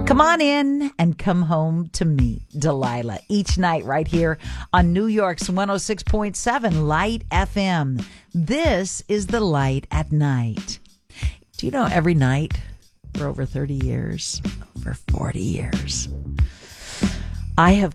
Come on in and come home to me, Delilah, each night right here on New York's 106.7 Light FM. This is the Light at Night. Do you know every night for over 30 years, over 40 years, I have